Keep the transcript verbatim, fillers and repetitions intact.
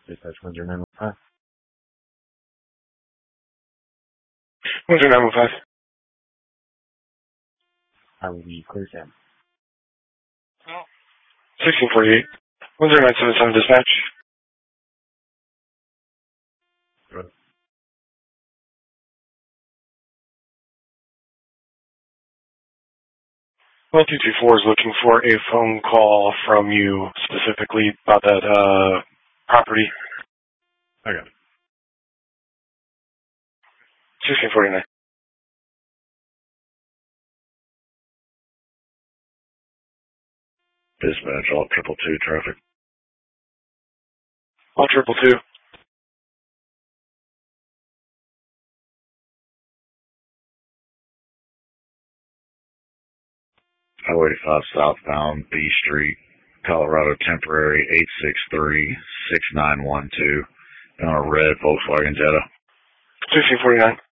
Dispatch one zero nine one five. one zero nine one five. I will be clear Sam. sixteen forty-eight. one zero nine seven seven dispatch. Good. one two two four is looking for a phone call from you specifically about that uh, property. I got it. sixteen forty-nine. Dispatch, all triple two traffic. All triple two. Highway eighty-five southbound, B Street, Colorado temporary, eight six three, six nine one two, on a red Volkswagen Jetta. sixteen forty-nine.